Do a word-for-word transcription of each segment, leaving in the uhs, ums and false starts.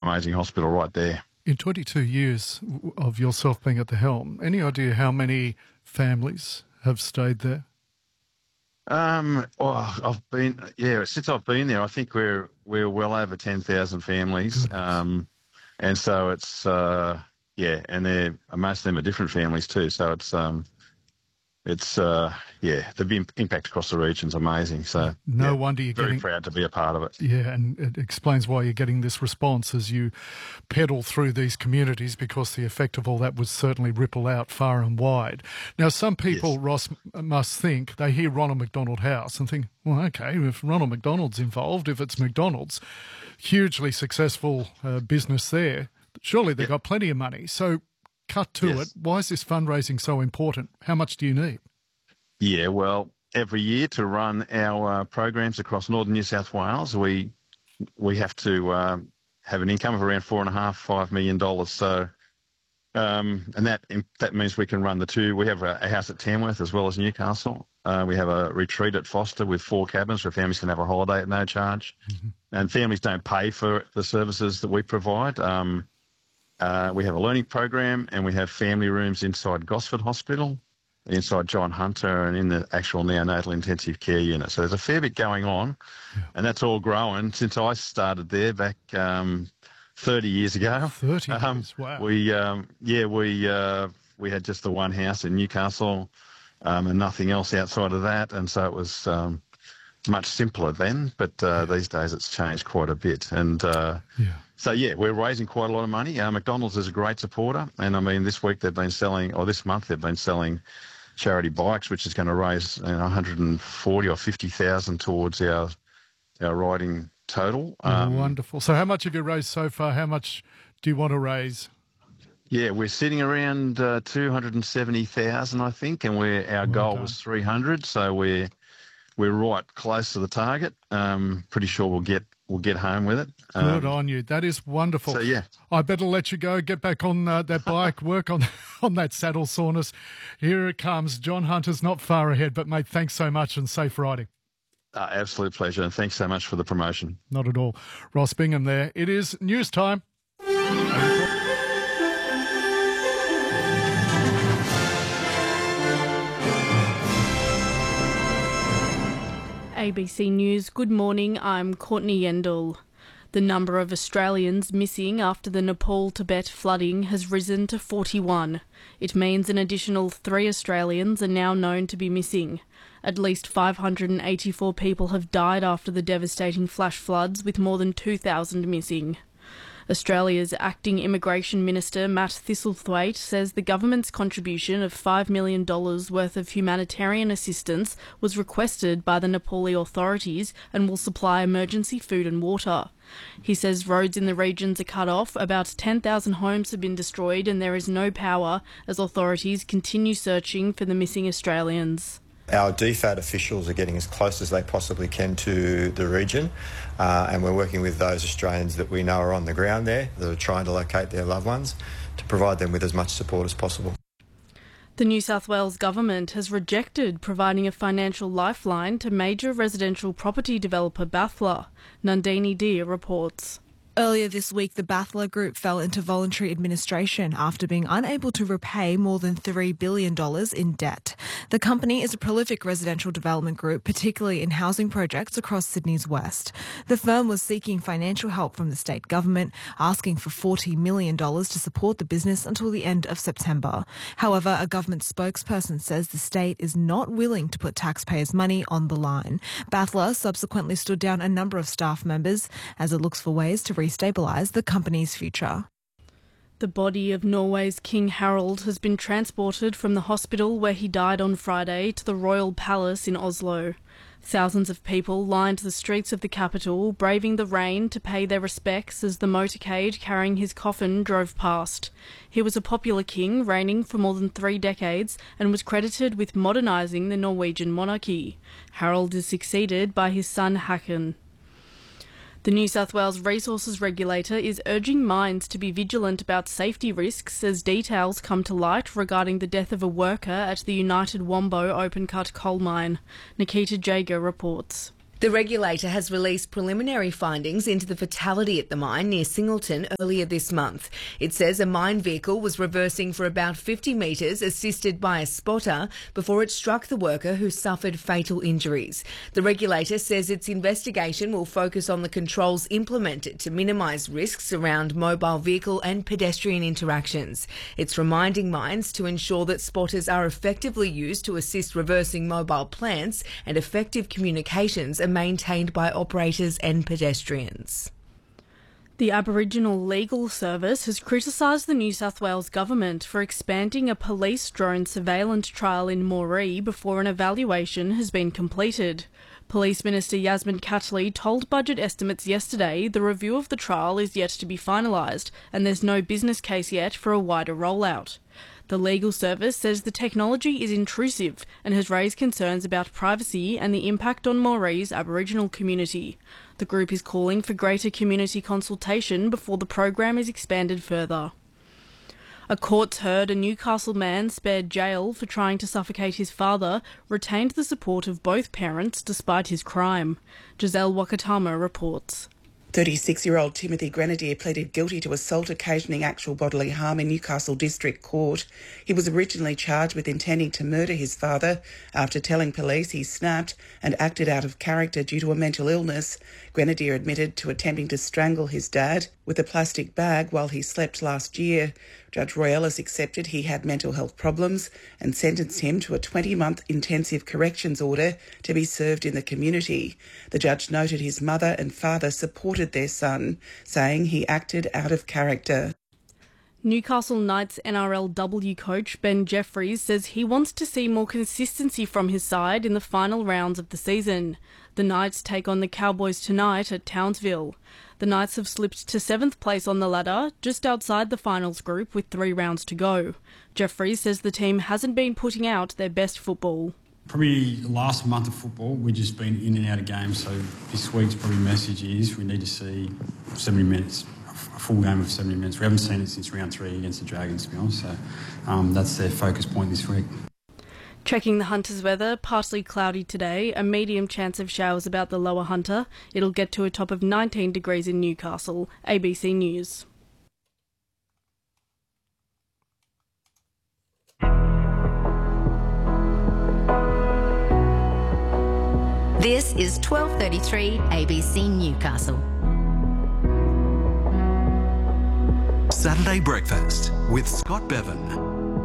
amazing hospital right there. In twenty-two years of yourself being at the helm, any idea how many families have stayed there? Um, oh, I've been, yeah, since I've been there, I think we're we're well over ten thousand families. Um, and so it's, uh, yeah, and they're, most of them are different families too. So it's, um, it's, uh, yeah, the im- impact across the region is amazing. So no yeah, wonder you're very getting, proud to be a part of it. Yeah, and it explains why you're getting this response as you pedal through these communities, because the effect of all that would certainly ripple out far and wide. Now, some people, Yes. Ross, must think, they hear Ronald McDonald House and think, well, okay, if Ronald McDonald's involved, if it's McDonald's, hugely successful uh, business there, surely they've Yep. got plenty of money. So cut to Yes. it. Why is this fundraising so important? How much do you need? Yeah, well, every year to run our uh, programs across northern New South Wales, we we have to um, have an income of around four and a half, five million dollars. So, um, and that that means we can run the two. We have a, a house at Tamworth as well as Newcastle. Uh, we have a retreat at Foster with four cabins where families can have a holiday at no charge, mm-hmm. and families don't pay for the services that we provide. Um, uh, we have a learning program, and we have family rooms inside Gosford Hospital, inside John Hunter, and in the actual neonatal intensive care unit. So there's a fair bit going on, yeah. and that's all growing since I started there back um, thirty years ago. thirty um, years, wow. We, um, yeah, we uh, we had just the one house in Newcastle um, and nothing else outside of that, and so it was um, much simpler then, but uh, yeah. these days it's changed quite a bit. And uh, yeah. So, yeah, we're raising quite a lot of money. Uh, McDonald's is a great supporter, and, I mean, this week they've been selling, or this month they've been selling charity bikes, which is going to raise you know, one hundred forty or fifty thousand towards our our riding total. Um, oh, wonderful. So how much have you raised so far? How much do you want to raise? Yeah, we're sitting around uh, two hundred seventy thousand, I think, and we're, our well goal done. was three hundred, so we're we're right close to the target. Um, pretty sure we'll get we'll get home with it. Good um, on you. That is wonderful. So, yeah. I better let you go. Get back on uh, that bike, work on on that saddle soreness. Here it comes. John Hunter's not far ahead, but, mate, thanks so much and safe riding. Uh, absolute pleasure, and thanks so much for the promotion. Not at all. Ross Bingham there. It is news time. A B C News, good morning, I'm Courtney Yendall. The number of Australians missing after the Nepal-Tibet flooding has risen to forty-one. It means an additional three Australians are now known to be missing. At least five hundred eighty-four people have died after the devastating flash floods, with more than two thousand missing. Australia's acting Immigration Minister Matt Thistlethwaite says the government's contribution of five million dollars worth of humanitarian assistance was requested by the Nepali authorities and will supply emergency food and water. He says roads in the regions are cut off, about ten thousand homes have been destroyed and there is no power as authorities continue searching for the missing Australians. Our D FAT officials are getting as close as they possibly can to the region, uh, and we're working with those Australians that we know are on the ground there, that are trying to locate their loved ones, to provide them with as much support as possible. The New South Wales government has rejected providing a financial lifeline to major residential property developer Bathla. Nandini Dia reports. Earlier this week, the Bathla Group fell into voluntary administration after being unable to repay more than three billion dollars in debt. The company is a prolific residential development group, particularly in housing projects across Sydney's west. The firm was seeking financial help from the state government, asking for forty million dollars to support the business until the end of September. However, a government spokesperson says the state is not willing to put taxpayers' money on the line. Bathla subsequently stood down a number of staff members as it looks for ways to restabilise the company's future. The body of Norway's King Harald has been transported from the hospital where he died on Friday to the Royal Palace in Oslo. Thousands of people lined the streets of the capital, braving the rain to pay their respects as the motorcade carrying his coffin drove past. He was a popular king, reigning for more than three decades, and was credited with modernising the Norwegian monarchy. Harald is succeeded by his son Haakon. The New South Wales Resources Regulator is urging mines to be vigilant about safety risks as details come to light regarding the death of a worker at the United Wombo open-cut coal mine. Nikita Jager reports. The regulator has released preliminary findings into the fatality at the mine near Singleton earlier this month. It says a mine vehicle was reversing for about fifty metres, assisted by a spotter, before it struck the worker who suffered fatal injuries. The regulator says its investigation will focus on the controls implemented to minimise risks around mobile vehicle and pedestrian interactions. It's reminding mines to ensure that spotters are effectively used to assist reversing mobile plants and effective communications are maintained by operators and pedestrians. The Aboriginal Legal Service has criticised the New South Wales government for expanding a police drone surveillance trial in Moree before an evaluation has been completed. Police Minister Yasmin Catley told Budget Estimates yesterday the review of the trial is yet to be finalised and there's no business case yet for a wider rollout. The legal service says the technology is intrusive and has raised concerns about privacy and the impact on Moree's Aboriginal community. The group is calling for greater community consultation before the program is expanded further. A court's heard a Newcastle man spared jail for trying to suffocate his father retained the support of both parents despite his crime. Giselle Wakatama reports. thirty-six-year-old Timothy Grenadier pleaded guilty to assault occasioning actual bodily harm in Newcastle District Court. He was originally charged with intending to murder his father after telling police he snapped and acted out of character due to a mental illness. Grenadier admitted to attempting to strangle his dad with a plastic bag while he slept last year. Judge Roy Ellis accepted he had mental health problems and sentenced him to a twenty-month intensive corrections order to be served in the community. The judge noted his mother and father supported their son, saying he acted out of character. Newcastle Knights N R L W coach Ben Jeffries says he wants to see more consistency from his side in the final rounds of the season. The Knights take on the Cowboys tonight at Townsville. The Knights have slipped to seventh place on the ladder, just outside the finals group with three rounds to go. Jeffries says the team hasn't been putting out their best football. Probably the last month of football, we've just been in and out of games, so this week's probably message is we need to see seventy minutes, a full game of seventy minutes. We haven't seen it since round three against the Dragons, to be honest, so um, that's their focus point this week. Checking the Hunter's weather, partly cloudy today, a medium chance of showers about the lower Hunter. It'll get to a top of nineteen degrees in Newcastle. A B C News. This is twelve thirty-three A B C Newcastle. Saturday Breakfast with Scott Bevan.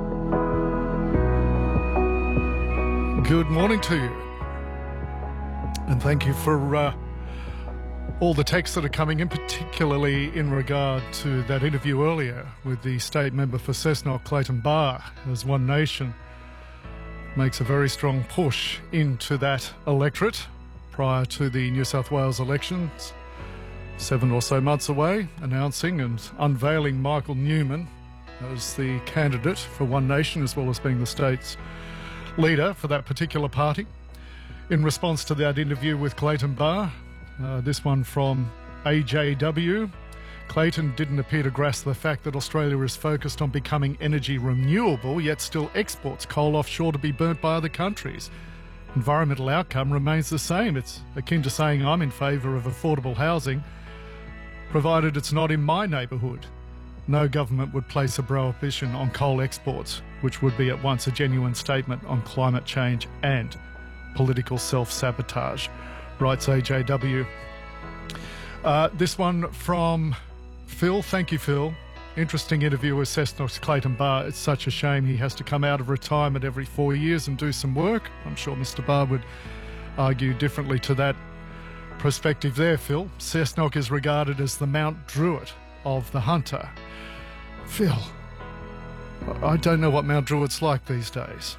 Good morning to you. And thank you for uh, all the texts that are coming in, particularly in regard to that interview earlier with the state member for Cessnock, Clayton Barr, as One Nation makes a very strong push into that electorate prior to the New South Wales elections, seven or so months away, announcing and unveiling Michael Newman as the candidate for One Nation, as well as being the state's leader for that particular party. In response to that interview with Clayton Barr, uh, this one from A J W, Clayton didn't appear to grasp the fact that Australia is focused on becoming energy renewable, yet still exports coal offshore to be burnt by other countries. Environmental outcome remains the same. It's akin to saying I'm in favour of affordable housing, provided it's not in my neighbourhood. No government would place a prohibition on coal exports, which would be at once a genuine statement on climate change and political self-sabotage, writes A J W. Uh, this one from Phil. Thank you, Phil. Interesting interview with Cessnock's Clayton Barr. It's such a shame he has to come out of retirement every four years and do some work. I'm sure Mister Barr would argue differently to that perspective there, Phil. Cessnock is regarded as the Mount Druitt of the Hunter. Phil, I don't know what Mount Druitt's like these days,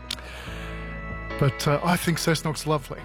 but uh, I think Cessnock's lovely.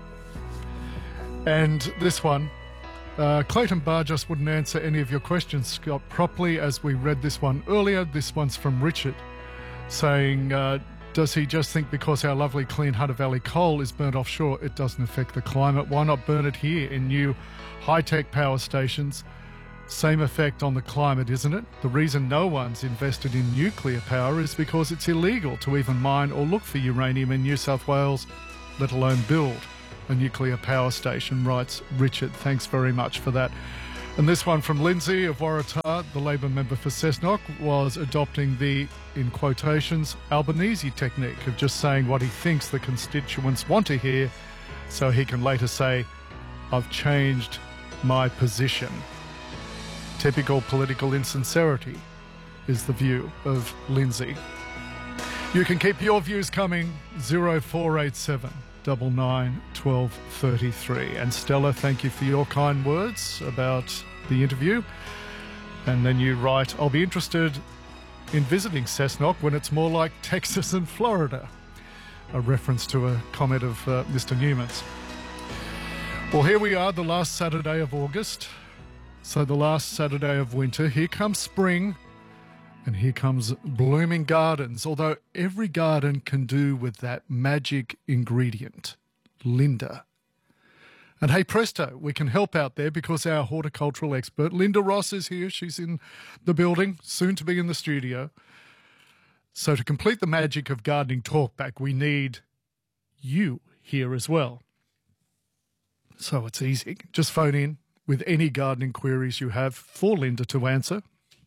And this one, uh, Clayton Barr just wouldn't answer any of your questions, Scott, properly, as we read this one earlier. This one's from Richard, saying, uh, does he just think because our lovely clean Hunter Valley coal is burnt offshore, it doesn't affect the climate? Why not burn it here in new high-tech power stations? Same effect on the climate, isn't it? The reason no one's invested in nuclear power is because it's illegal to even mine or look for uranium in New South Wales, let alone build. a nuclear power station, writes Richard. Thanks very much for that. And this one from Lindsay of Waratah, the Labor member for Cessnock, was adopting the, in quotations, Albanese technique of just saying what he thinks the constituents want to hear so he can later say, I've changed my position. Typical political insincerity is the view of Lindsay. You can keep your views coming, zero four eight seven nine nine one two three three. And Stella, thank you for your kind words about the interview. And then you write, I'll be interested in visiting Cessnock when it's more like Texas and Florida. A reference to a comment of uh, Mister Newman's. Well, here we are, the last Saturday of August. So the last Saturday of winter. Here comes spring. And here comes blooming gardens, although every garden can do with that magic ingredient, Linda. And hey presto, we can help out there because our horticultural expert, Linda Ross, is here. She's in the building, soon to be in the studio. So to complete the magic of gardening talkback, we need you here as well. So it's easy. Just phone in with any gardening queries you have for Linda to answer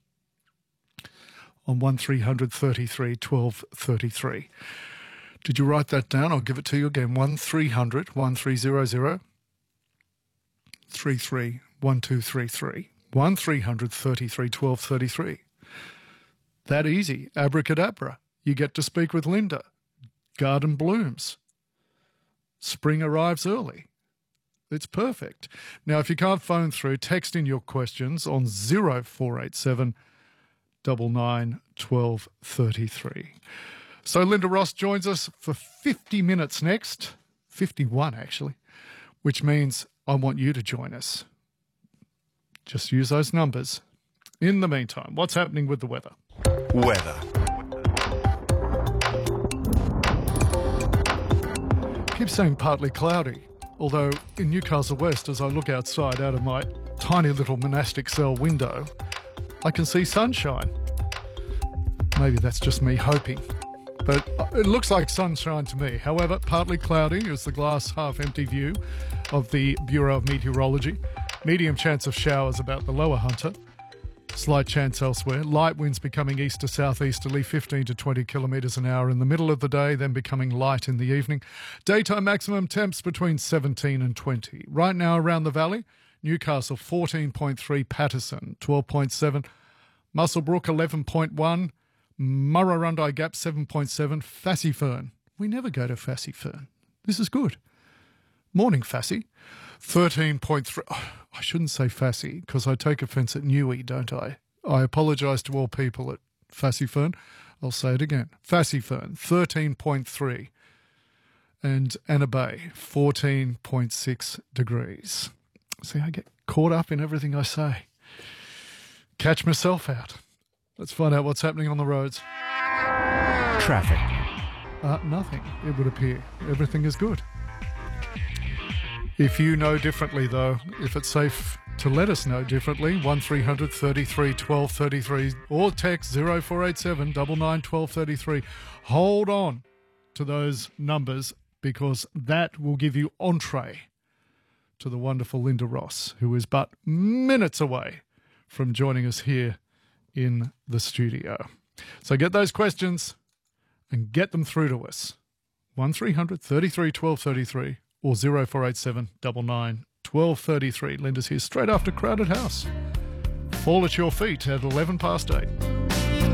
on one three hundred thirty-three twelve thirty-three. Did you write that down? I'll give it to you again. one three hundred, one three hundred, three three one two three three. one three hundred thirty-three twelve thirty-three. That easy. Abracadabra. You get to speak with Linda. Garden blooms. Spring arrives early. It's perfect. Now, if you can't phone through, text in your questions on zero four eight seven nine nine one two three three. So Linda Ross joins us for fifty minutes next, fifty-one actually, which means I want you to join us. Just use those numbers. In the meantime, what's happening with the weather? Weather. Keep saying partly cloudy, although in Newcastle West, as I look outside out of my tiny little monastic cell window, I can see sunshine. Maybe that's just me hoping, but it looks like sunshine to me. However, partly cloudy is the glass half empty view of the Bureau of Meteorology. Medium chance of showers about the lower Hunter. Slight chance elsewhere. Light winds becoming east to southeasterly, fifteen to twenty kilometres an hour in the middle of the day, then becoming light in the evening. Daytime maximum temps between seventeen and twenty. Right now around the valley, Newcastle fourteen point three, Patterson twelve point seven, Muswellbrook eleven point one, Murrurundi Gap seven point seven, Fassifern. We never go to Fassifern. This is good. Morning, Fassy. thirteen point three. Oh, I shouldn't say Fassy because I take offence at Newey, don't I? I apologise to all people at Fassifern. I'll say it again. Fassifern, thirteen point three. And Anna Bay, fourteen point six degrees. See, I get caught up in everything I say. Catch myself out. Let's find out what's happening on the roads. Traffic. Uh, nothing, it would appear. Everything is good. If you know differently, though, if it's safe to let us know differently, one three hundred thirty-three twelve thirty-three or text zero four eight seven nine nine one two three three. Hold on to those numbers because that will give you entree to the wonderful Linda Ross, who is but minutes away from joining us here in the studio. So get those questions and get them through to us. one three hundred thirty-three twelve thirty-three or zero four eight seven nine nine one two three three. Linda's here straight after Crowded House. Fall at your feet at eleven past eight.